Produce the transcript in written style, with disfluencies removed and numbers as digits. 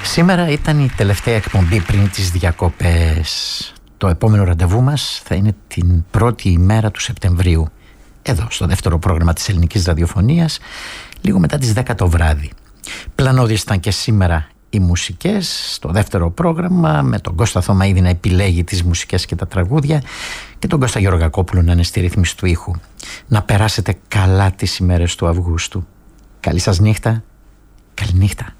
Σήμερα ήταν η τελευταία εκπομπή πριν τις διακοπές. Το επόμενο ραντεβού μας θα είναι την πρώτη ημέρα του Σεπτεμβρίου, εδώ στο δεύτερο πρόγραμμα της ελληνικής ραδιοφωνίας, λίγο μετά τις 10 το βράδυ. Πλανώδεις ήταν και σήμερα οι μουσικές στο δεύτερο πρόγραμμα, με τον Κώστα Θωμαίδη να επιλέγει τις μουσικές και τα τραγούδια και τον Κώστα Γεωργακόπουλο να είναι στη ρύθμιση του ήχου. Να περάσετε καλά τις ημέρες του Αυγούστου. Καλή σας νύχτα. Καληνύχτα.